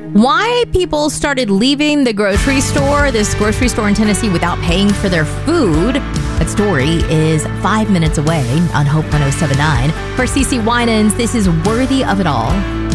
Why people started leaving the grocery store, this grocery store in Tennessee, without paying for their food. That story is 5 minutes away on Hope 1079. For CeCe Winans, this is Worthy of It All.